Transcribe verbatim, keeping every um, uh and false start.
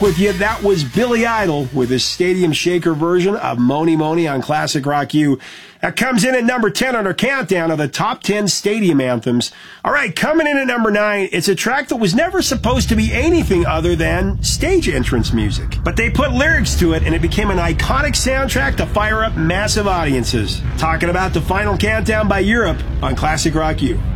With you, that was Billy Idol with his Stadium Shaker version of Mony Mony on Classic Rock U. That comes in at number ten on our countdown of the top ten stadium anthems. All right, coming in at number nine, it's a track that was never supposed to be anything other than stage entrance music. But they put lyrics to it, and it became an iconic soundtrack to fire up massive audiences. Talking about the final countdown by Europe on Classic Rock U.